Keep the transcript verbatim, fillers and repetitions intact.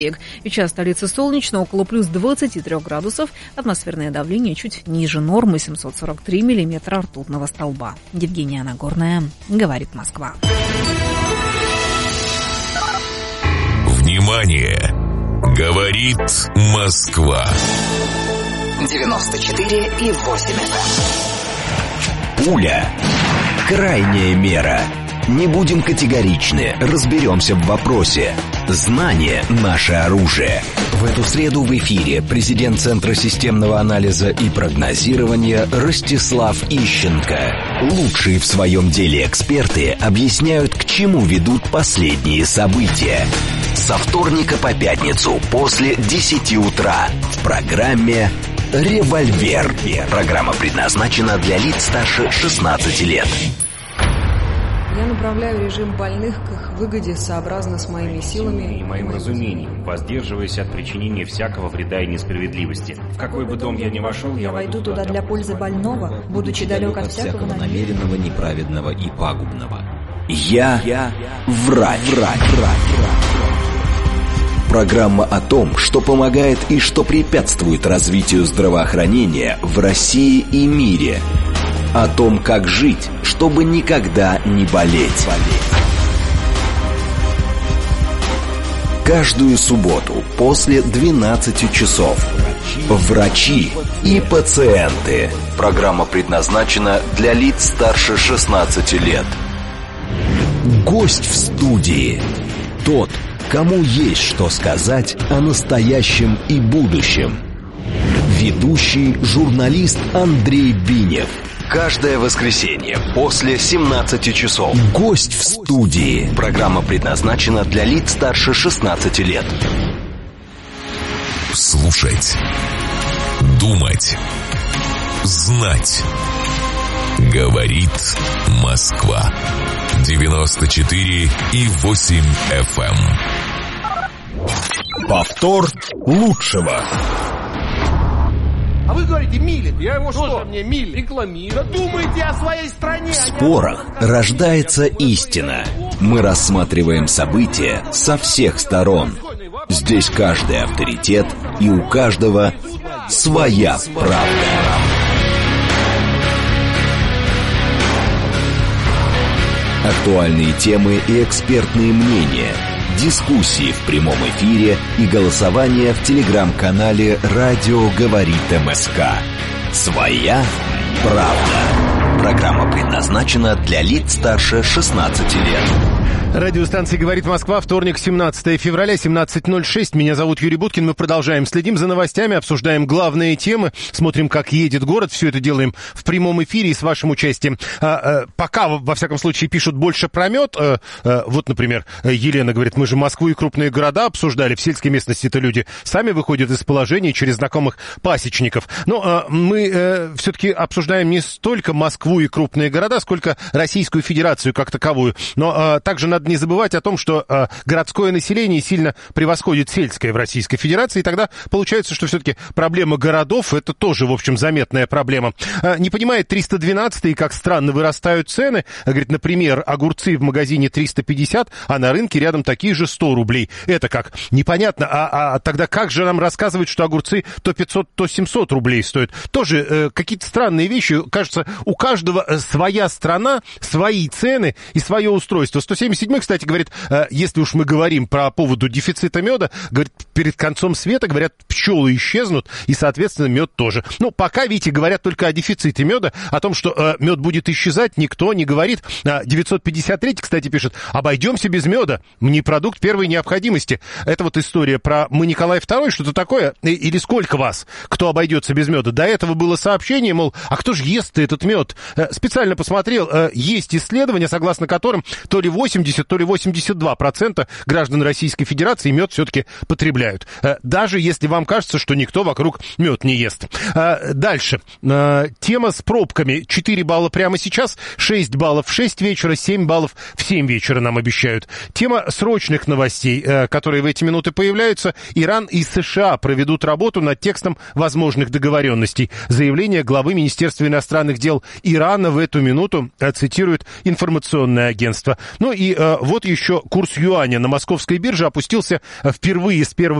Сейчас столица солнечно, около плюс двадцати трёх градусов. Атмосферное давление чуть ниже нормы, семьсот сорок три миллиметра ртутного столба. Евгения Нагорная, говорит Москва. Внимание! Говорит Москва. девяносто четыре и восемь эф эм. Пуля. Крайняя мера. Не будем категоричны, разберемся в вопросе. Знание – наше оружие. В эту среду в эфире президент Центра системного анализа и прогнозирования Ростислав Ищенко. Лучшие в своем деле эксперты объясняют, к чему ведут последние события. Со вторника по пятницу после десяти утра в программе «Револьвер». Программа предназначена для лиц старше шестнадцати лет. Я направляю режим больных к их выгоде сообразно с моими силами и моим разумением, воздерживаясь от причинения всякого вреда и несправедливости. В какой бы дом я ни вошел, я войду туда для пользы больного, будучи далек от всякого намеренного, неправедного и пагубного. Я, я врач, врач, врач. Программа о том, что помогает и что препятствует развитию здравоохранения в России и мире. О том, как жить, чтобы никогда не болеть. Каждую субботу после двенадцати часов. Врачи и пациенты. Программа предназначена для лиц старше шестнадцати лет. Гость в студии. Тот, кому есть что сказать о настоящем и будущем. Ведущий журналист Андрей Бинев. Каждое воскресенье после семнадцати часов. Гость в студии. Программа предназначена для лиц старше шестнадцати лет. Слушать. Думать. Знать. Говорит Москва. девяносто четыре и восемь эф эм. Повтор лучшего. А вы говорите, милит. Я его что? Тоже мне милит. Рекламирует. Думайте о своей стране. В спорах рождается истина. Мы рассматриваем события со всех сторон. Здесь каждый авторитет, и у каждого своя правда. Актуальные темы и экспертные мнения. Дискуссии в прямом эфире и голосование в телеграм-канале «Радио говорит МСК». Своя правда. Программа предназначена для лиц старше шестнадцати лет. Радиостанция «Говорит Москва», вторник, семнадцатое февраля, семнадцать ноль шесть. Меня зовут Юрий Буткин. Мы продолжаем. Следим за новостями, обсуждаем главные темы, смотрим, как едет город. Все это делаем в прямом эфире и с вашим участием. А, а, пока, во всяком случае, пишут больше про мед. А, а, вот, например, Елена говорит, мы же Москву и крупные города обсуждали. В сельской местности-то люди сами выходят из положения через знакомых пасечников. Но а, мы а, все-таки обсуждаем не столько Москву и крупные города, сколько Российскую Федерацию как таковую. Но а, также надо не забывать о том, что э, городское население сильно превосходит сельское в Российской Федерации, и тогда получается, что все-таки проблема городов — это тоже, в общем, заметная проблема. Э, не понимает триста двенадцатый, как странно вырастают цены. Говорит, например, огурцы в магазине триста пятьдесят, а на рынке рядом такие же сто рублей. Это как? Непонятно. А, а тогда как же нам рассказывают, что огурцы то пятьсот, то семьсот рублей стоят? Тоже э, какие-то странные вещи. Кажется, у каждого своя страна, свои цены и свое устройство. сто семьдесят седьмой, кстати, говорит, если уж мы говорим про поводу дефицита меда, говорит, перед концом света, говорят, пчелы исчезнут, и, соответственно, мед тоже. Ну, пока, видите, говорят только о дефиците меда, о том, что э, мед будет исчезать, никто не говорит. девятьсот пятьдесят три, кстати, пишет, обойдемся без меда, не продукт первой необходимости. Это вот история про «Мы Николай второй», что-то такое, или сколько вас, кто обойдется без меда. До этого было сообщение, мол, а кто же ест этот мед? Специально посмотрел, есть исследования, согласно которым то ли восемьдесят, то ли восемьдесят два процента граждан Российской Федерации мед все-таки потребляют. Даже если вам кажется, что никто вокруг мед не ест. Дальше. Тема с пробками. четыре балла прямо сейчас, шесть баллов в шесть вечера, семь баллов в семь вечера нам обещают. Тема срочных новостей, которые в эти минуты появляются. Иран и США проведут работу над текстом возможных договоренностей. Заявление главы Министерства иностранных дел Ирана в эту минуту цитирует информационное агентство. Ну и вот еще курс юаня на московской бирже опустился впервые с первого